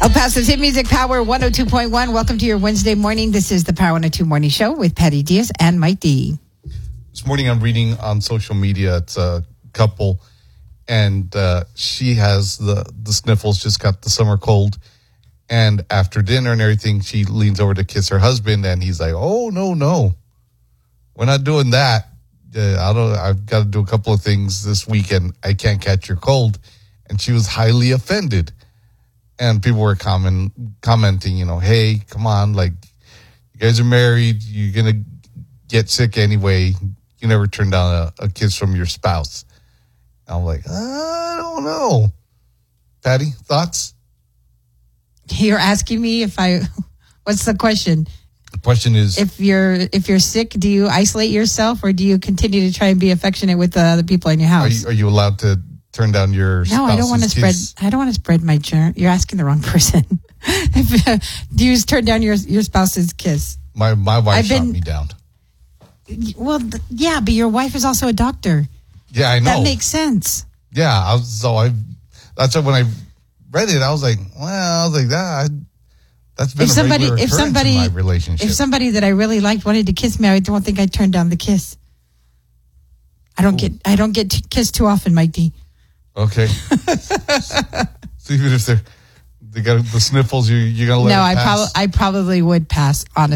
El Paso's Hit Music Power 102.1. Welcome to your Wednesday morning. This is the Power 102 Morning Show with Patty Diaz and Mike D. This morning I'm reading on social media, it's a couple, and she has the sniffles, just got the summer cold. And after dinner and everything, she leans over to kiss her husband, and he's like, "Oh, no. We're not doing that. I've got to do a couple of things this weekend. I can't catch your cold." And she was highly offended. And people were commenting, "Hey, come on, like, you guys are married. You're going to get sick anyway. You never turn down a kiss from your spouse." And I'm like, I don't know. Patty, thoughts? You're asking me what's the question? The question is, if you're sick, do you isolate yourself or do you continue to try and be affectionate with the other people in your house? Are you allowed to turn down your spouse's No, I don't want to spread. kiss? I don't want to spread my germ. You're asking the wrong person. Do you turn down your spouse's kiss? My wife shot me down. Well, yeah, but your wife is also a doctor. Yeah, I know. That makes sense. Yeah, that's why when I read it, I was like, that's been a regular occurrence in my relationship. If somebody that I really liked wanted to kiss me, I don't think I'd turn down the kiss. I don't get kissed too often, Mike D. Okay. So even if they got the sniffles, you're gonna let it pass? I probably would pass, honestly.